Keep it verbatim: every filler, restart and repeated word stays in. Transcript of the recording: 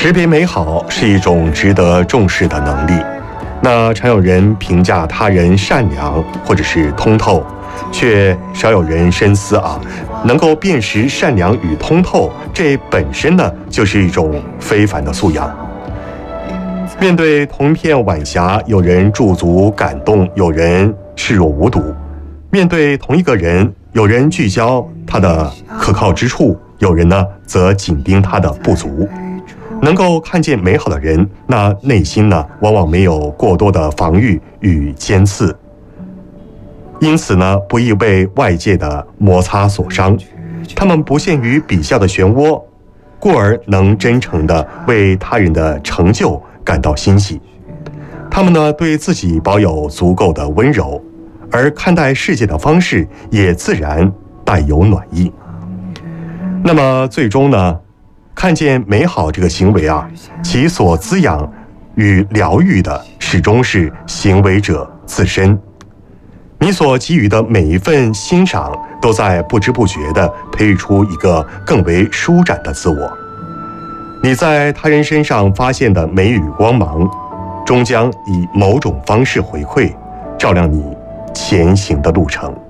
识别美好是一种值得重视的能力。那常有人评价他人善良或者是通透，却少有人深思啊，能够辨识善良与通透，这本身呢就是一种非凡的素养。面对同一片晚霞，有人驻足感动，有人视若无睹；面对同一个人，有人聚焦他的可靠之处，有人呢则紧盯他的不足。能够看见美好的人，那内心呢往往没有过多的防御与尖刺，因此呢不易被外界的摩擦所伤。他们不陷于比较的漩涡，故而能真诚地为他人的成就感到欣喜。他们呢对自己保有足够的温柔，而看待世界的方式也自然带有暖意。那么最终呢，看见美好这个行为啊，其所滋养与疗愈的始终是行为者自身。你所给予的每一份欣赏，都在不知不觉地培育出一个更为舒展的自我。你在他人身上发现的美与光芒，终将以某种方式回馈，照亮你前行的路程。